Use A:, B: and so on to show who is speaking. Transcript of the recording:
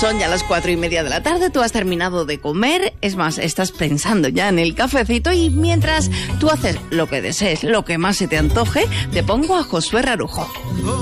A: Son ya las 4:30 de la tarde, tú has terminado de comer, es más, estás pensando ya en el cafecito y mientras tú haces lo que desees, lo que más se te antoje, te pongo a Josué Rarujo.